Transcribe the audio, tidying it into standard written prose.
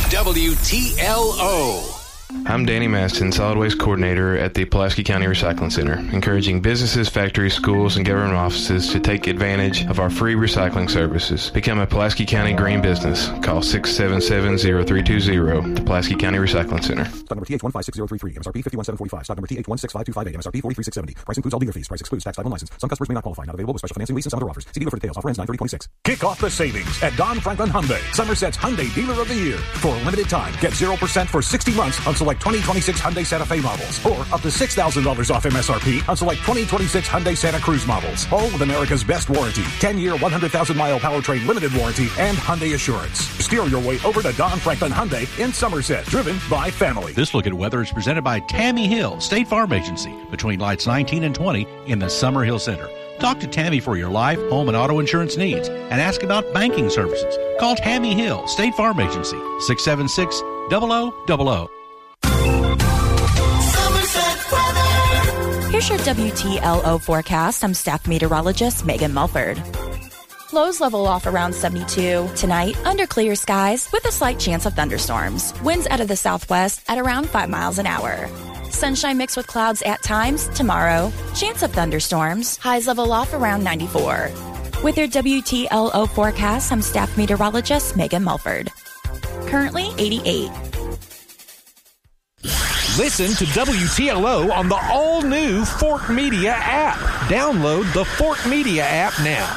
WTLO. I'm Danny Maston, Solid Waste Coordinator at the Pulaski County Recycling Center, encouraging businesses, factories, schools, and government offices to take advantage of our free recycling services. Become a Pulaski County green business. Call 677-0320. The Pulaski County Recycling Center. Stock number TH156033. MSRP 51745. Stock number TH16528. MSRP 43670. Price includes all dealer fees. Price excludes tax, title, and license. Some customers may not qualify. Not available with special financing, lease, and some other offers. See dealer for details. Offer ends 9/30/26. Kick off the savings at Don Franklin Hyundai, Somerset's Hyundai Dealer of the Year. For a limited time, get 0% for 60 months on select 2026 Hyundai Santa Fe models, or up to $6,000 off MSRP on select 2026 Hyundai Santa Cruz models. All with America's best warranty, 10-year, 100,000-mile powertrain limited warranty, and Hyundai Assurance. Steer your way over to Don Franklin Hyundai in Somerset, driven by family. This look at weather is presented by Tammy Hill, State Farm Agency, between lights 19 and 20 in the Summer Hill Center. Talk to Tammy for your life, home, and auto insurance needs, and ask about banking services. Call Tammy Hill, State Farm Agency, 676-0000. Here's your WTLO forecast. I'm staff meteorologist Megan Mulford. Lows level off around 72. Tonight, under clear skies with a slight chance of thunderstorms. Winds out of the southwest at around 5 miles an hour. Sunshine mixed with clouds at times. Tomorrow, chance of thunderstorms. Highs level off around 94. With your WTLO forecast, I'm staff meteorologist Megan Mulford. Currently 88. Listen to WTLO on the all-new Fort Media app. Download the Fort Media app now.